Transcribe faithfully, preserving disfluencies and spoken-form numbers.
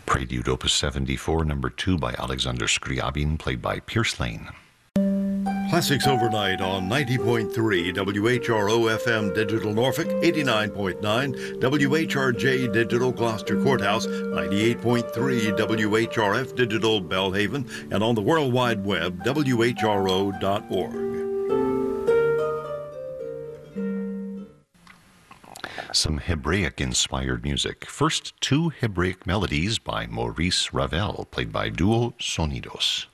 Prelude Opus seventy-four, number two by Alexander Scriabin, played by Pierce Lane. Classics Overnight on ninety point three W H R O F M Digital Norfolk, eighty-nine point nine W H R J Digital Gloucester Courthouse, ninety-eight point three W H R F Digital Belhaven, and on the World Wide Web, W H R O dot org. Some Hebraic-inspired music. First, two Hebraic melodies by Maurice Ravel, played by Duo Sonidos.